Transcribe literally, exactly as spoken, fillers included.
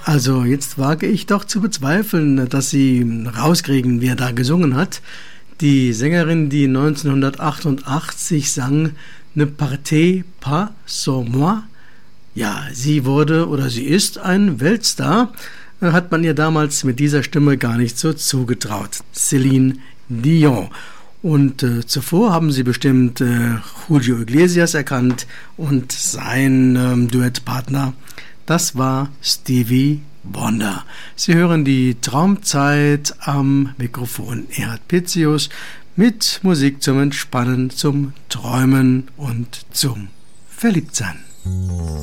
Also jetzt wage ich doch zu bezweifeln, dass Sie rauskriegen, wer da gesungen hat. Die Sängerin, die neunzehnhundertachtundachtzig sang, Ne partez pas sans moi. Ja, sie wurde oder sie ist ein Weltstar, hat man ihr damals mit dieser Stimme gar nicht so zugetraut. Céline Dion. Und äh, zuvor haben Sie bestimmt äh, Julio Iglesias erkannt und sein ähm, Duettpartner, das war Stevie Wonder. Sie hören die Traumzeit am Mikrofon. Erhard Pitzius mit Musik zum Entspannen, zum Träumen und zum Verliebtsein.